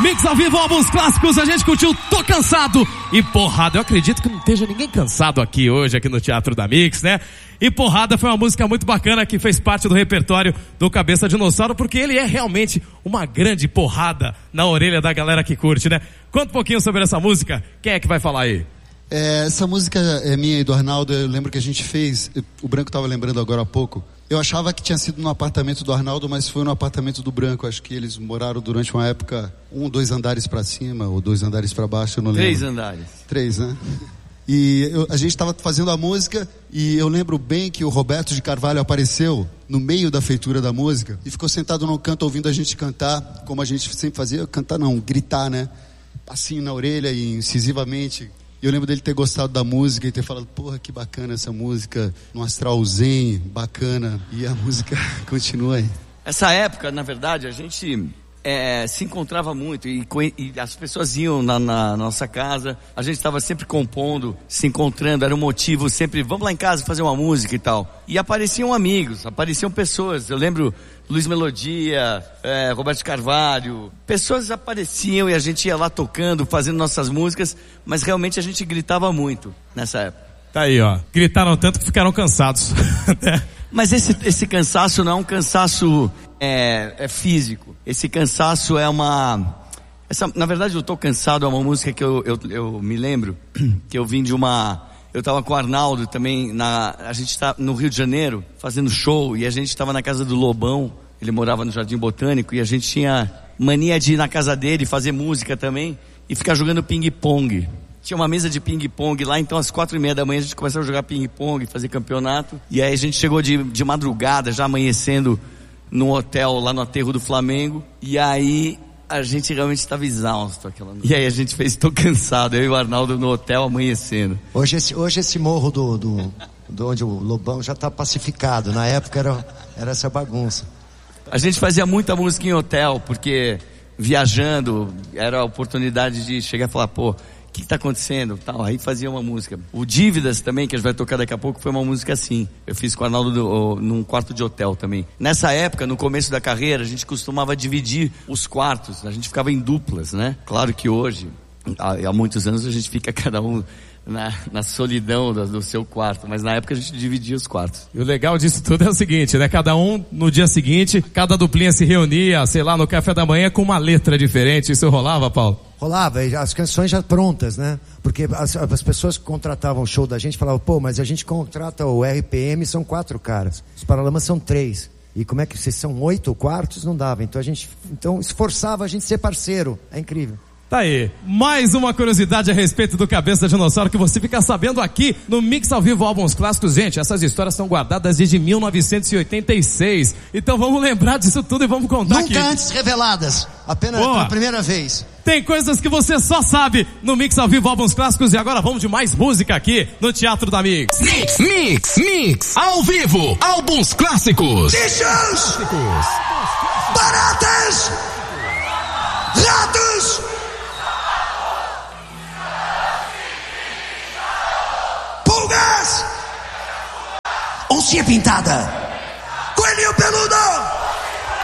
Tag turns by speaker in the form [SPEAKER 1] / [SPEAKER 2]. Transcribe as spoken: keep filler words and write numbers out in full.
[SPEAKER 1] Mix ao vivo, álbuns clássicos, a gente curtiu Tô Cansado e Porrada. Eu acredito que não esteja ninguém cansado aqui hoje, aqui no Teatro da Mix, né? E Porrada foi uma música muito bacana que fez parte do repertório do Cabeça Dinossauro, porque ele é realmente uma grande porrada na orelha da galera que curte, né? Conta um pouquinho sobre essa música, quem é que vai falar aí?
[SPEAKER 2] É, essa música é minha e do Arnaldo, eu lembro que a gente fez, o Branco estava lembrando agora há pouco. Eu achava que tinha sido no apartamento do Arnaldo, mas foi no apartamento do Branco. Acho que eles moraram durante uma época, um, dois andares para cima, ou dois andares para baixo, eu não lembro.
[SPEAKER 3] Três andares.
[SPEAKER 2] Três, né? E eu, a gente estava fazendo a música, e eu lembro bem que o Roberto de Carvalho apareceu no meio da feitura da música, e ficou sentado no canto ouvindo a gente cantar, como a gente sempre fazia, cantar não, gritar, né? Assim na orelha e incisivamente. E eu lembro dele ter gostado da música e ter falado, porra, que bacana essa música, no astral zen, bacana. E a música continua aí.
[SPEAKER 3] Essa época, na verdade, a gente é, se encontrava muito e, e as pessoas iam na, na nossa casa, a gente estava sempre compondo, se encontrando, era um motivo sempre, vamos lá em casa fazer uma música e tal. E apareciam amigos, apareciam pessoas, eu lembro Luiz Melodia, é, Roberto Carvalho, pessoas apareciam e a gente ia lá tocando, fazendo nossas músicas, mas realmente a gente gritava muito nessa época.
[SPEAKER 1] Tá aí, ó, gritaram tanto que ficaram cansados.
[SPEAKER 3] Mas esse, esse cansaço não é um cansaço é, é físico, esse cansaço é uma... Essa, na verdade, eu Tô Cansado é uma música que eu, eu, eu me lembro, que eu vim de uma... Eu tava com o Arnaldo também, na, a gente tá no Rio de Janeiro, fazendo show, e a gente tava na casa do Lobão, ele morava no Jardim Botânico, e a gente tinha mania de ir na casa dele, fazer música também, e ficar jogando ping-pong. Tinha uma mesa de ping-pong lá, então às quatro e meia da manhã a gente começava a jogar ping-pong, fazer campeonato, e aí a gente chegou de, de madrugada, já amanhecendo, num hotel lá no Aterro do Flamengo, e aí... a gente realmente estava exausto aquela noite. E aí a gente fez Tô Cansado, eu e o Arnaldo no hotel amanhecendo.
[SPEAKER 4] Hoje esse, hoje esse morro do, do, do onde o Lobão já está pacificado. Na época era, era essa bagunça.
[SPEAKER 3] A gente fazia muita música em hotel, porque viajando era a oportunidade de chegar e falar, pô, o que está acontecendo? Tal, aí fazia uma música. O Dívidas também, que a gente vai tocar daqui a pouco, foi uma música assim. Eu fiz com o Arnaldo do, num quarto de hotel também. Nessa época, no começo da carreira, a gente costumava dividir os quartos. A gente ficava em duplas, né? Claro que hoje, há, há muitos anos, a gente fica cada um na, na solidão do, do seu quarto. Mas na época a gente dividia os quartos.
[SPEAKER 1] E o legal disso tudo é o seguinte, né? Cada um, no dia seguinte, cada duplinha se reunia, sei lá, no café da manhã com uma letra diferente. Isso rolava, Paulo?
[SPEAKER 4] Rolava, e as canções já prontas, né? Porque as, as pessoas que contratavam o show da gente falavam, pô, mas a gente contrata o R P M, são quatro caras. Os Paralamas são três. E como é que vocês são oito quartos? Não dava. Então a gente, então esforçava a gente ser parceiro. É incrível.
[SPEAKER 1] Tá aí, mais uma curiosidade a respeito do Cabeça Dinossauro que você fica sabendo aqui no Mix ao Vivo Álbuns Clássicos. Gente, essas histórias são guardadas desde mil novecentos e oitenta e seis. Então vamos lembrar disso tudo e vamos contar
[SPEAKER 4] Nunca
[SPEAKER 1] aqui.
[SPEAKER 4] Nunca antes reveladas, apenas pela primeira vez.
[SPEAKER 1] Tem coisas que você só sabe no Mix ao Vivo Álbuns Clássicos. E agora vamos de mais música aqui no Teatro da Mix.
[SPEAKER 5] Mix, Mix, Mix, ao vivo, Álbuns Clássicos.
[SPEAKER 6] Bichos! Baratas! Ratos! Pulgas! Oncinha pintada! Coelhinho peludo!